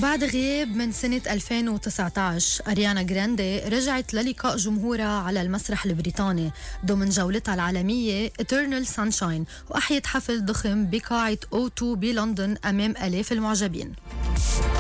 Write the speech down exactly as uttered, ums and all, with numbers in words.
بعد غياب من سنة ألفين وتسعة عشر أريانا جراندي رجعت للقاء جمهورها على المسرح البريطاني ضمن جولتها العالمية Eternal Sunshine، وأحيت حفل ضخم بقاعة أو تو بلندن أمام آلاف المعجبين.